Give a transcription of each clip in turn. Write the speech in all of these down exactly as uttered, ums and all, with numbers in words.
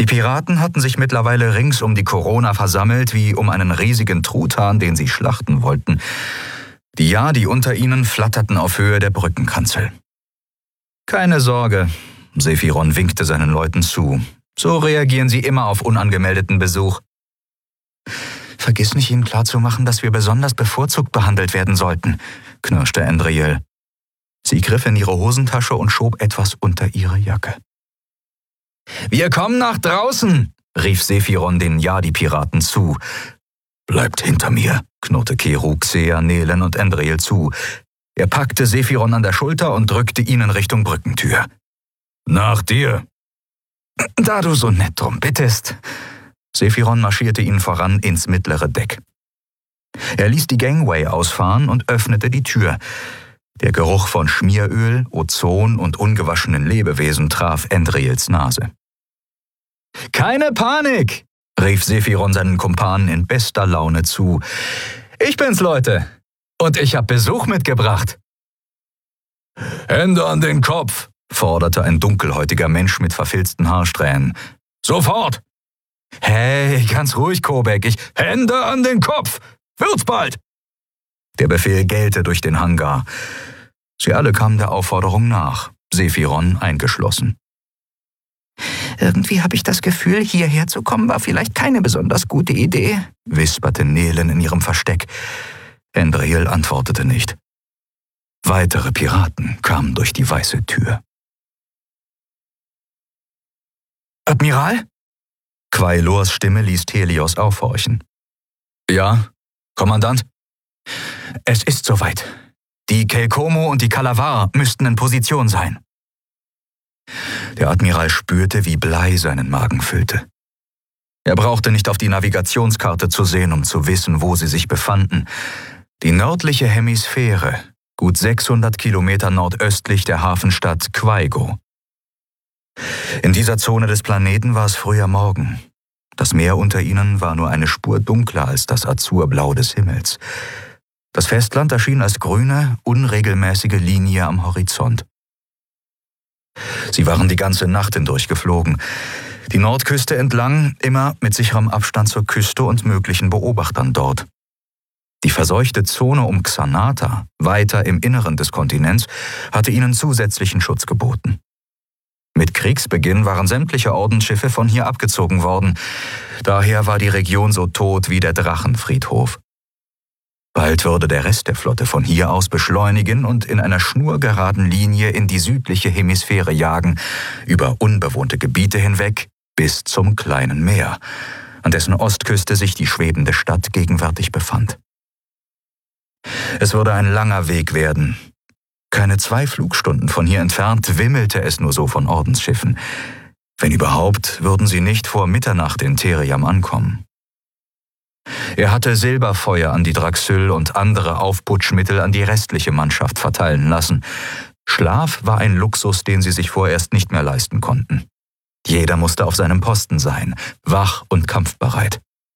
Die Piraten hatten sich mittlerweile rings um die Corona versammelt, wie um einen riesigen Truthahn, den sie schlachten wollten. Die Yadi unter ihnen flatterten auf Höhe der Brückenkanzel. »Keine Sorge«, Sephiron winkte seinen Leuten zu. »So reagieren sie immer auf unangemeldeten Besuch.« »Vergiss nicht, ihnen klarzumachen, dass wir besonders bevorzugt behandelt werden sollten«, knirschte Andriel. Sie griff in ihre Hosentasche und schob etwas unter ihre Jacke. »Wir kommen nach draußen«, rief Sephiron den Yadi-Piraten zu. »Bleibt hinter mir«, knurrte Keru, Xea, Nelen und Andriel zu. Er packte Sephiron an der Schulter und drückte ihn in Richtung Brückentür. »Nach dir!« »Da du so nett drum bittest.« Sephiron marschierte ihnen voran ins mittlere Deck. Er ließ die Gangway ausfahren und öffnete die Tür. Der Geruch von Schmieröl, Ozon und ungewaschenen Lebewesen traf Andriels Nase. »Keine Panik«, rief Sephiron seinen Kumpanen in bester Laune zu. »Ich bin's, Leute. Und ich hab Besuch mitgebracht.« »Hände an den Kopf«, forderte ein dunkelhäutiger Mensch mit verfilzten Haarsträhnen. »Sofort!« »Hey, ganz ruhig, Kobek, ich... Hände an den Kopf! Wird's bald!« Der Befehl gellte durch den Hangar. Sie alle kamen der Aufforderung nach, Sephiron eingeschlossen. »Irgendwie habe ich das Gefühl, hierher zu kommen, war vielleicht keine besonders gute Idee«, wisperte Nelen in ihrem Versteck. Andriel antwortete nicht. Weitere Piraten kamen durch die weiße Tür. »Admiral?« Quailors Stimme ließ Helios aufhorchen. »Ja, Kommandant?« »Es ist soweit. Die Kelkomo und die Kalavar müssten in Position sein.« Der Admiral spürte, wie Blei seinen Magen füllte. Er brauchte nicht auf die Navigationskarte zu sehen, um zu wissen, wo sie sich befanden. Die nördliche Hemisphäre, gut sechshundert Kilometer nordöstlich der Hafenstadt Quaigo. In dieser Zone des Planeten war es früher Morgen. Das Meer unter ihnen war nur eine Spur dunkler als das Azurblau des Himmels. Das Festland erschien als grüne, unregelmäßige Linie am Horizont. Sie waren die ganze Nacht hindurch geflogen. Die Nordküste entlang, immer mit sicherem Abstand zur Küste und möglichen Beobachtern dort. Die verseuchte Zone um Xanata, weiter im Inneren des Kontinents, hatte ihnen zusätzlichen Schutz geboten. Mit Kriegsbeginn waren sämtliche Ordensschiffe von hier abgezogen worden. Daher war die Region so tot wie der Drachenfriedhof. Bald würde der Rest der Flotte von hier aus beschleunigen und in einer schnurgeraden Linie in die südliche Hemisphäre jagen, über unbewohnte Gebiete hinweg bis zum kleinen Meer, an dessen Ostküste sich die schwebende Stadt gegenwärtig befand. Es würde ein langer Weg werden. Keine zwei Flugstunden von hier entfernt wimmelte es nur so von Ordensschiffen. Wenn überhaupt, würden sie nicht vor Mitternacht in Theriam ankommen. Er hatte Silberfeuer an die Draxyl und andere Aufputschmittel an die restliche Mannschaft verteilen lassen. Schlaf war ein Luxus, den sie sich vorerst nicht mehr leisten konnten. Jeder musste auf seinem Posten sein, wach und kampfbereit.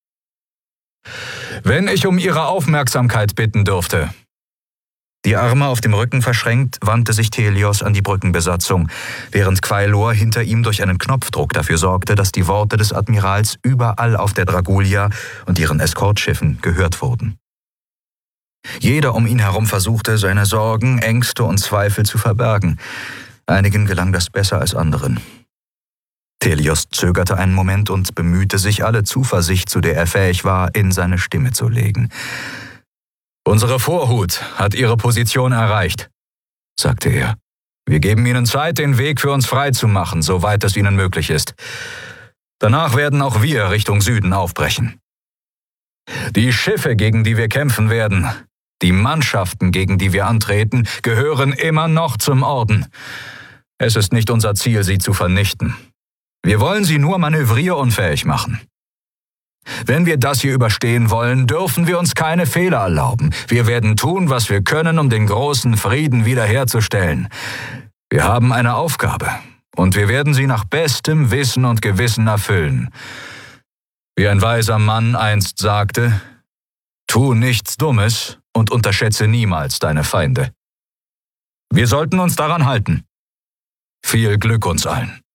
»Wenn ich um Ihre Aufmerksamkeit bitten dürfte.« Die Arme auf dem Rücken verschränkt, wandte sich Helios an die Brückenbesatzung, während Quailor hinter ihm durch einen Knopfdruck dafür sorgte, dass die Worte des Admirals überall auf der Dragulia und ihren Eskortschiffen gehört wurden. Jeder um ihn herum versuchte, seine Sorgen, Ängste und Zweifel zu verbergen. Einigen gelang das besser als anderen. Helios zögerte einen Moment und bemühte sich, alle Zuversicht, zu der er fähig war, in seine Stimme zu legen. »Unsere Vorhut hat ihre Position erreicht«, sagte er. »Wir geben ihnen Zeit, den Weg für uns frei zu machen, soweit es ihnen möglich ist. Danach werden auch wir Richtung Süden aufbrechen. Die Schiffe, gegen die wir kämpfen werden, die Mannschaften, gegen die wir antreten, gehören immer noch zum Orden. Es ist nicht unser Ziel, sie zu vernichten. Wir wollen sie nur manövrierunfähig machen. Wenn wir das hier überstehen wollen, dürfen wir uns keine Fehler erlauben. Wir werden tun, was wir können, um den großen Frieden wiederherzustellen. Wir haben eine Aufgabe, und wir werden sie nach bestem Wissen und Gewissen erfüllen. Wie ein weiser Mann einst sagte, tu nichts Dummes und unterschätze niemals deine Feinde. Wir sollten uns daran halten. Viel Glück uns allen.«